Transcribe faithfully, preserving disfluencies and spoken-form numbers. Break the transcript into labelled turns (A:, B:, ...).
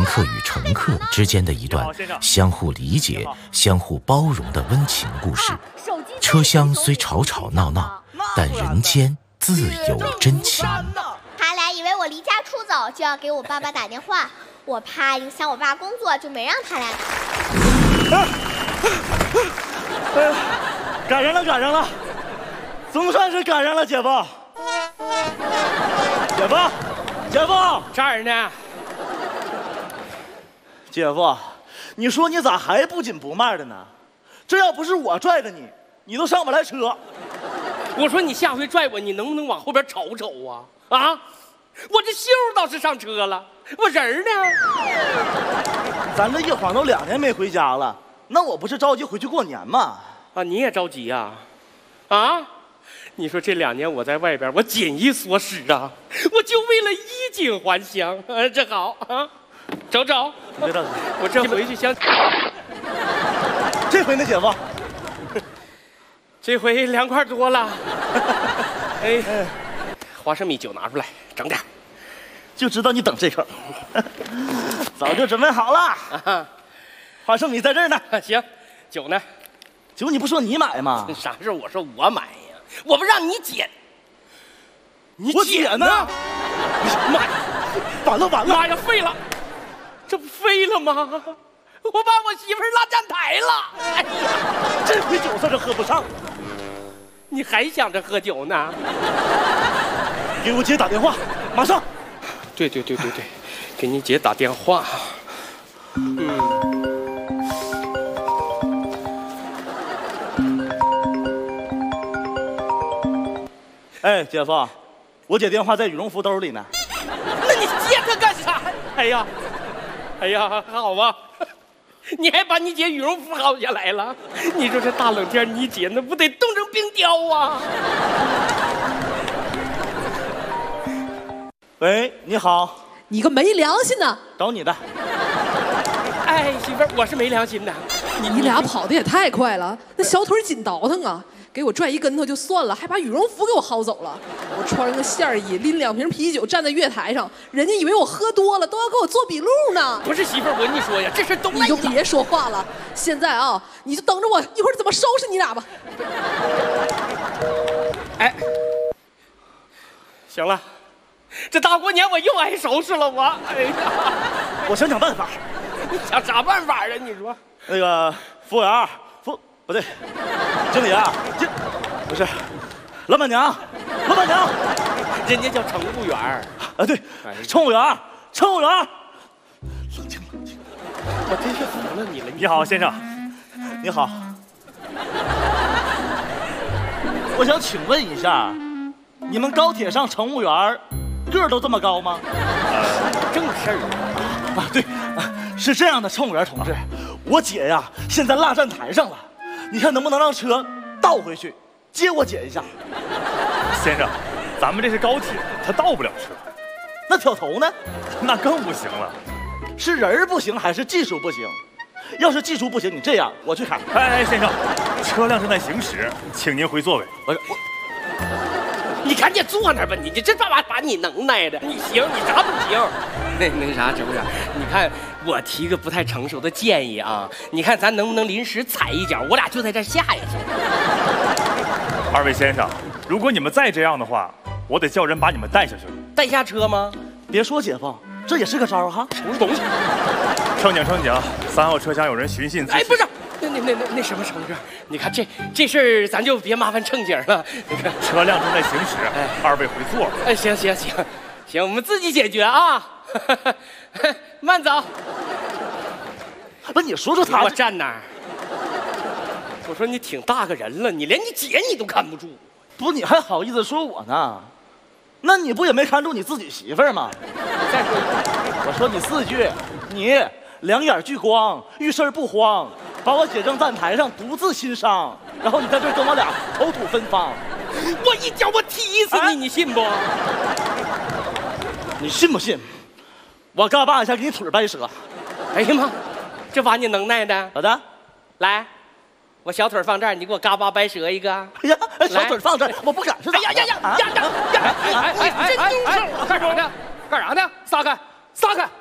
A: 客与乘客之间的一段相互理解、相互包容的温情故事。车厢虽吵吵闹闹，但人间自有真情。
B: 他俩以为我离家出走，就要给我爸爸打电话，我怕影响我爸工作，就没让他俩打。
C: 哎呀，赶上了，赶上了，总算是赶上了，姐夫。姐夫，姐夫，
D: 这儿呢。
C: 姐夫，你说你咋还不紧不慢的呢？这要不是我拽着你，你都上不来车。
D: 我说你下回拽我，你能不能往后边瞅瞅啊？啊，我这袖倒是上车了，我人呢？
C: 咱这一晃都两年没回家了，那我不是着急回去过年吗？
D: 啊，你也着急呀？啊？你说这两年我在外边，我紧衣缩食啊，我就为了衣锦还乡。呃，这好啊，瞅瞅，
C: 别着急，
D: 我这回去想。
C: 这回呢，姐夫，
D: 这回凉快多了。哎，花生米酒拿出来，整点。
C: 就知道你等这口，早就准备好了。啊、花生米在这儿呢。
D: 行，酒呢？
C: 酒你不说你买吗？
D: 啥事我说我买呀，我不让你姐。你
C: 姐呢？
D: 妈呀！
C: 完了完了！
D: 妈呀，废了！这不废了吗？我把我媳妇儿拉站台了！哎呀，
C: 这回酒算是喝不上。
D: 你还想着喝酒呢？
C: 给我姐打电话，马上。
D: 对对对对对，给你姐打电话。嗯。
C: 哎，姐夫，我姐电话在羽绒服兜里呢。
D: 那你接她干啥？哎呀，哎呀，好吧，你还把你姐羽绒服薅下来了？你说这大冷天，你姐那不得冻成冰雕啊？
C: 喂，你好。
E: 你个没良心的！
C: 找你的。
D: 哎，媳妇儿，我是没良心的。
E: 你你俩跑的也太快了，那小腿紧倒腾啊！给我拽一跟头就算了，还把羽绒服给我薅走了。我穿着个线衣，拎两瓶啤酒站在月台上，人家以为我喝多了，都要给我做笔录呢。
D: 不是媳妇儿，我跟你说呀，这事都
E: 你就别说话了。现在啊，你就等着我一会儿怎么收拾你俩吧。
D: 哎，行了。这大过年我又挨收拾了，我哎呀！
C: 我想想办法。
D: 你想啥办法啊？你说
C: 那个服务员，服不对，经理啊，经不是，老板娘，老板娘，
D: 人家叫乘务员
C: 啊，对，乘务员，乘务员，冷静冷静，
D: 我真是服了你了。
F: 你好，先生。
C: 你好，我想请问一下，你们高铁上乘务员个儿都这么高吗？
D: 呃，正事儿
C: 啊，对，啊，是这样的，乘务员同志，我姐呀现在落站台上了，你看能不能让车倒回去接我姐一下？
F: 先生，咱们这是高铁，它倒不了车。
C: 那挑头呢？
F: 那更不行了。
C: 是人不行还是技术不行？要是技术不行，你这样，我去看。
F: 哎哎，先生，车辆正在行驶，请您回座位。
C: 我我。
D: 你赶紧坐那儿吧，你这这把把把你能耐的，你行，你啥都行。那那啥，是不是？你看我提个不太成熟的建议啊，你看咱能不能临时踩一脚，我俩就在这下下去。
F: 二位先生，如果你们再这样的话，我得叫人把你们带下去。
D: 带下车吗？
C: 别说姐夫，这也是个招哈。
D: 收拾东西。
F: 乘警乘警，三号车厢有人寻衅滋事。
D: 哎，不是。那那那那那什么，乘志，你看这这事儿，咱就别麻烦乘警了。你看
F: 车辆正在行驶，哎，二位回座。
D: 哎，行行行行，我们自己解决啊。慢走。
C: 不，你说说他，
D: 我站哪儿？我说你挺大个人了，你连你姐你都看不住。
C: 不，你还好意思说我呢？那你不也没看住你自己媳妇儿吗？
D: 再说一句，
C: 我说你四句，你两眼聚光，遇事不慌。把我姐扔站台上，独自心伤，然后你在这跟我俩口吐芬芳，
D: 我一脚我踢死你，哎、你信不？
C: 你信不信？我嘎巴一下给你腿掰折！
D: 哎呀妈，这把你能耐的，
C: 咋的？
D: 来，我小腿放这儿，你给我嘎巴掰折一个。
C: 哎呀，小腿放这儿，我不敢是咋？
D: 哎呀呀呀呀呀呀！哎哎哎哎哎！真动手！干啥呢？干啥呢？撒开！撒开！